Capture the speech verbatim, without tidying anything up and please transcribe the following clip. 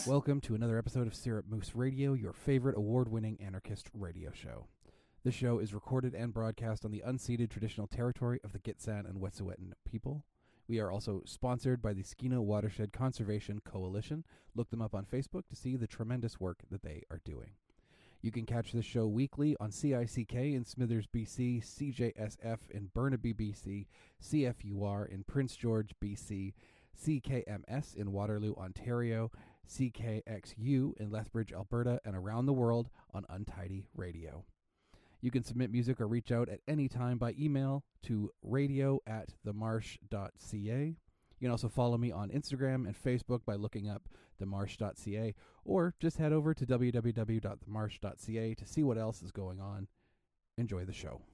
Welcome to another episode of Syrup Moose Radio, your favorite award-winning anarchist radio show. This show is recorded and broadcast on the unceded traditional territory of the Gitxsan and Wet'suwet'en people. We are also sponsored by the Skeena Watershed Conservation Coalition. Look them up on Facebook to see the tremendous work that they are doing. You can catch this show weekly on C I C K in Smithers, B C, C J S F in Burnaby, B C, C F U R in Prince George, B C, C K M S in Waterloo, Ontario, C K X U in Lethbridge, Alberta, and around the world on Untidy Radio. You can submit music or reach out at any time by email to radio at themarsh dot c a. You can also follow me on Instagram and Facebook by looking up themarsh dot c a, or just head over to w w w dot themarsh dot c a to see what else is going on. Enjoy the show.